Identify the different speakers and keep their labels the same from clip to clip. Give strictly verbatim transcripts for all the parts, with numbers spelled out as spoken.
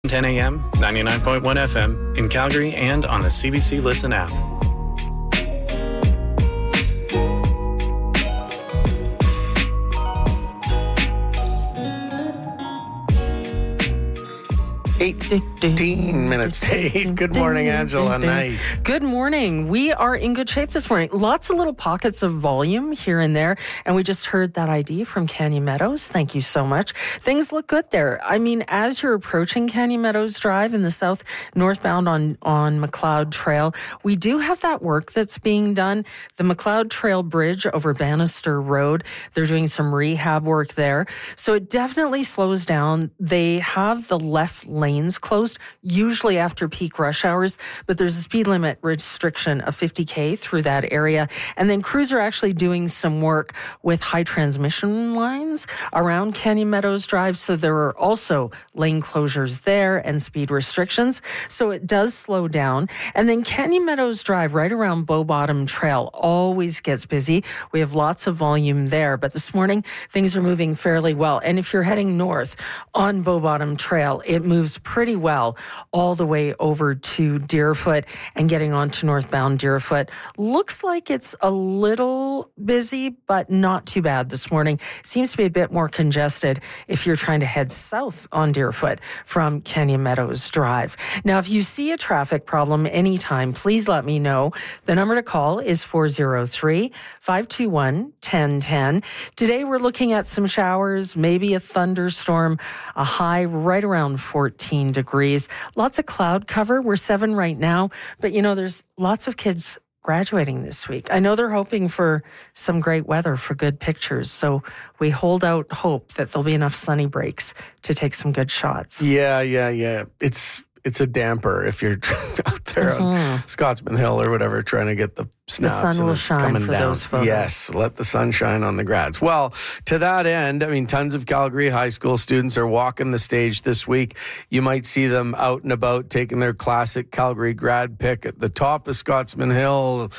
Speaker 1: ten a.m., ninety-nine point one F M in Calgary and on the C B C Listen app.
Speaker 2: eighteen minutes to eight. Good morning, Angela. Nice.
Speaker 3: Good morning. We are in good shape this morning. Lots of little pockets of volume here and there. And we just heard that I D from Canyon Meadows. Thank you so much. Things look good there. I mean, as you're approaching Canyon Meadows Drive in the south, northbound on, on McLeod Trail, we do have that work that's being done. The McLeod Trail Bridge over Bannister Road, they're doing some rehab work there. So it definitely slows down. They have the left lane lanes closed, usually after peak rush hours, but there's a speed limit restriction of fifty K through that area. And then crews are actually doing some work with high transmission lines around Canyon Meadows Drive, so there are also lane closures there and speed restrictions, so it does slow down. And then Canyon Meadows Drive, right around Bow Bottom Trail, always gets busy. We have lots of volume there, but this morning, things are moving fairly well. And if you're heading north on Bow Bottom Trail, it moves pretty well all the way over to Deerfoot and getting on to northbound Deerfoot. Looks like it's a little busy, but not too bad this morning. Seems to be a bit more congested if you're trying to head south on Deerfoot from Canyon Meadows Drive. Now, if you see a traffic problem anytime, please let me know. The number to call is four oh three, five two one, one oh one oh. Today, we're looking at some showers, maybe a thunderstorm, a high right around fourteen degrees. Lots of cloud cover. We're seven right now, but you know, there's lots of kids graduating this week. I know they're hoping for some great weather for good pictures, so we hold out hope that there'll be enough sunny breaks to take some good shots.
Speaker 2: Yeah, yeah, yeah. It's it's a damper if you're out there mm-hmm. on Scotsman Hill or whatever trying to get the snaps.
Speaker 3: The sun will shine for
Speaker 2: down.
Speaker 3: those photos.
Speaker 2: Yes, let the sun shine on the grads. Well, to that end, I mean, tons of Calgary high school students are walking the stage this week. You might see them out and about taking their classic Calgary grad pick at the top of Scotsman Hill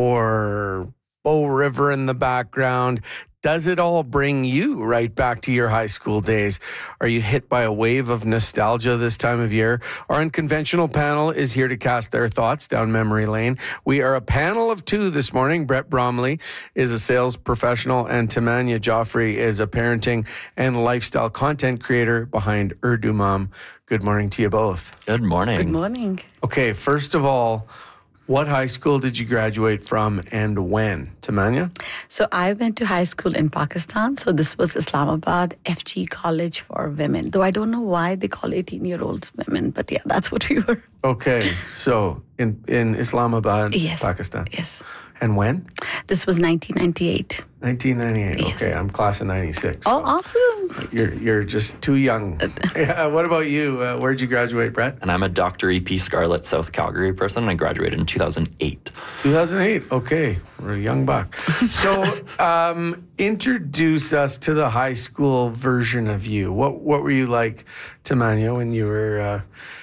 Speaker 2: or Bow River in the background. Does it all bring you right back to your high school days? Are you hit by a wave of nostalgia this time of year? Our unconventional panel is here to cast their thoughts down memory lane. We are a panel of two this morning. Brett Bromley is a sales professional and Timanya Joffrey is a parenting and lifestyle content creator behind Urdu Mom. Good morning to you both.
Speaker 4: Good morning.
Speaker 5: Good morning.
Speaker 2: Okay, first of all, what high school did you graduate from and when? Timanya?
Speaker 5: So I went to high school in Pakistan. So this was Islamabad F G College for Women. Though I don't know why they call eighteen-year-olds women, but yeah, that's what we were.
Speaker 2: Okay, so in, in Islamabad,
Speaker 5: yes.
Speaker 2: Pakistan.
Speaker 5: Yes.
Speaker 2: And when?
Speaker 5: This was nineteen ninety-eight.
Speaker 2: nineteen ninety-eight.
Speaker 5: Yes.
Speaker 2: Okay, I'm class of ninety-six.
Speaker 5: Oh,
Speaker 2: so
Speaker 5: awesome.
Speaker 2: You're you're just too young. Yeah, what about you? Uh, where'd you graduate, Brett?
Speaker 4: And I'm a Doctor E P Scarlett, South Calgary person, and I graduated in two thousand eight.
Speaker 2: two thousand eight. Okay, we're a young buck. So, um, introduce us to the high school version of you. What what were you like, Timanya, when you were uh,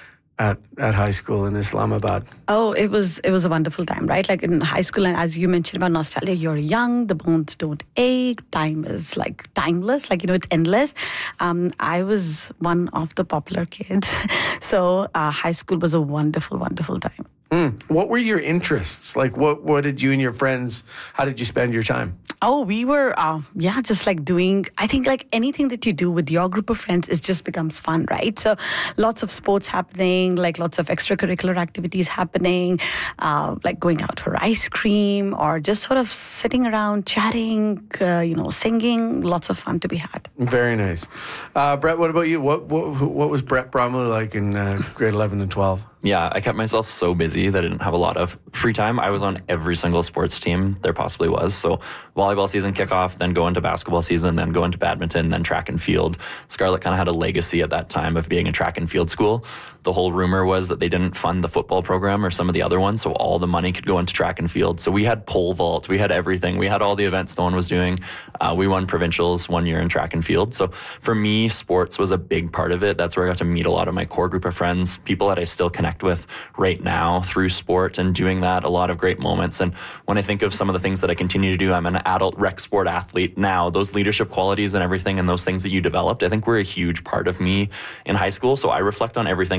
Speaker 2: at at high school in Islamabad?
Speaker 5: Oh, it was it was a wonderful time, right? Like in high school, and as you mentioned about nostalgia, you're young, the bones don't ache, time is like timeless, like, you know, it's endless. Um, I was one of the popular kids, so uh, high school was a wonderful, wonderful time.
Speaker 2: Mm. What were your interests? Like, what, what did you and your friends, how did you spend your time?
Speaker 5: Oh, we were, uh, yeah, just like doing, I think like anything that you do with your group of friends, it just becomes fun, right? So lots of sports happening, like lots of extracurricular activities happening, uh, like going out for ice cream or just sort of sitting around chatting, uh, you know, singing, lots of fun to be had.
Speaker 2: Very nice. Uh, Brett, what about you? What, what, what was Brett Bromley like in uh, grade eleven and twelve?
Speaker 4: Yeah, I kept myself so busy that I didn't have a lot of free time. I was on every single sports team there possibly was. So volleyball season kickoff, then go into basketball season, then go into badminton, then track and field. Scarlett kind of had a legacy at that time of being a track and field school. The whole rumor was that they didn't fund the football program or some of the other ones, so all the money could go into track and field. So we had pole vault, we had everything. We had all the events no one was doing. Uh, we won provincials one year in track and field. So for me, sports was a big part of it. That's where I got to meet a lot of my core group of friends, people that I still connect connect with right now through sport and doing that, a lot of great moments. And when I think of some of the things that I continue to do, I'm an adult rec sport athlete now. Those leadership qualities and everything and those things that you developed, I think were a huge part of me in high school. So I reflect on everything